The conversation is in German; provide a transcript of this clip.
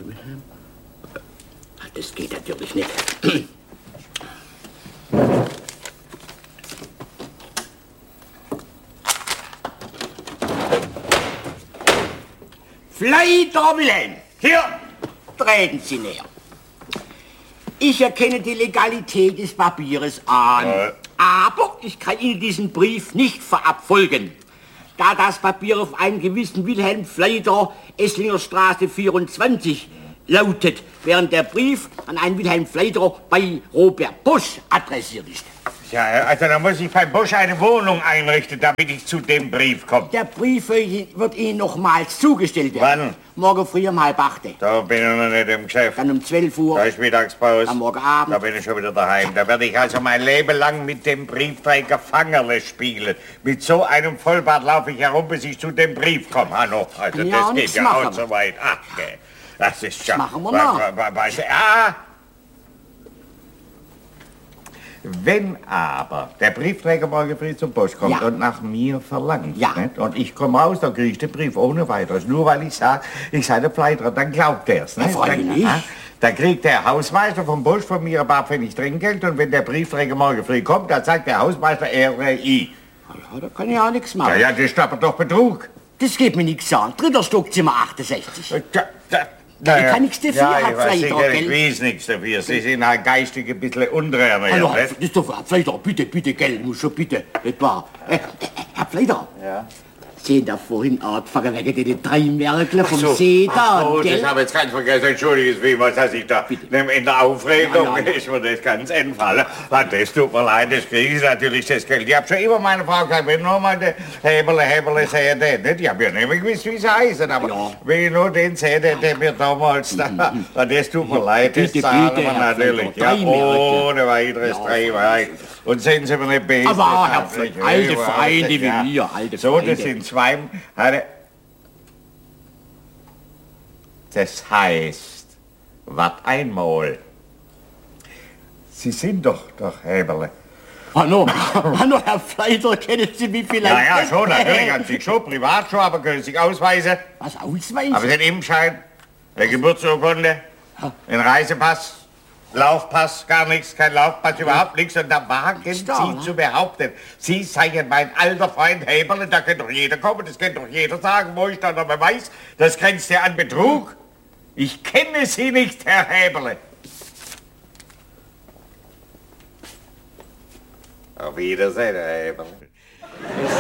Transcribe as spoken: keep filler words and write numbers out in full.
Das geht natürlich nicht. Fleiter Wilhelm, hier, treten Sie näher. Ich erkenne die Legalität des Papieres an, ja. Aber ich kann Ihnen diesen Brief nicht verabfolgen, da das Papier auf einen gewissen Wilhelm Fleiter, Esslinger Straße vierundzwanzig, lautet, während der Brief an einen Wilhelm Fleiter bei Robert Bosch adressiert ist. Ja, also da muss ich bei Bosch eine Wohnung einrichten, damit ich zu dem Brief komme. Der Brief wird Ihnen nochmals zugestellt werden. Wann? Morgen früh um halb acht. Da bin ich noch nicht im Geschäft. Dann um zwölf Uhr. Da ist Mittagspause. Am morgen Abend. Da bin ich schon wieder daheim. Da werde ich also mein Leben lang mit dem Briefträger Fangerle spielen. Mit so einem Vollbart laufe ich herum, bis ich zu dem Brief komme. Hallo, also ja, das geht ja machen. auch so weit. Ach, okay. Das ist schon... Das machen wir mal. Ah! Wenn aber der Briefträger morgen früh zum Post kommt, ja, und nach mir verlangt, ja, nicht? Und ich komme raus, dann kriege ich den Brief ohne weiteres. Nur weil ich sage, ich sei der Pleiterer, dann glaubt er es. Freilich. Dann, dann kriegt der Hausmeister vom Busch von mir ein paar Pfennig Trinkgeld, und wenn der Briefträger morgen früh kommt, dann sagt der Hausmeister, er sei ich. Ja, da kann ich auch nichts machen. Ja, ja, das ist aber doch Betrug. Das geht mir nichts an. Dritter Stockzimmer achtundsechzig. Ja, ja. Naja. Ich kann nichts dafür, ja, Herr Pfleiter, ich weiß nichts dafür. Sie sind halt geistig ein bisschen unterernährt. Hallo, Herr, das ist doch, Herr Pfleiter, bitte, bitte, gell, muss schon bitte, nicht wahr? Äh, Herr Pfleiter, ja, sehen da vorhin angefangen wegen den drei Märkler vom so. See da, oh, gell? Das habe ich jetzt ganz vergessen, entschuldigen Sie, was hat sich da bitte. In der Aufregung ja, ja, ist mir das ganz entfallen. Das tut mir leid, das kriege ich natürlich, das Geld. Ich habe schon immer meine Frau gesagt, wenn nur mal der Häberle, Häberle sehe, den nicht. Ich habe ja nicht mehr gewusst, wie sie heißen, aber ja, wenn ich nur den sehe, der, der mir damals da, mhm. das tut mir leid, das bitte, zahlen bitte, wir natürlich. Ja, ohne weiteres ja, drei. Und sehen Sie mir nicht besser. Aber Herr Pfleiter, alte Freunde wie ja. mir, alte so, Freunde. Das sind zwei... Das heißt, wat einmal. Sie sind doch, doch Häberle. Hallo, hallo, Herr Pfleiter, kennen Sie mich vielleicht? Ja, ja, schon, natürlich, an sich schon, privat schon, aber können Sie sich ausweisen? Was, ausweisen? Aber den Impfschein, der Geburtsurkunde, den Reisepass, Laufpass, gar nichts, kein Laufpass, überhaupt nichts. Und da wagen Sie da, zu behaupten, Sie seien mein alter Freund Häberle, da kann doch jeder kommen, das kann doch jeder sagen, wo ich da noch mal weiß, das grenzt ja an Betrug. Ich kenne Sie nicht, Herr Häberle. Auf Wiedersehen, Herr Häberle.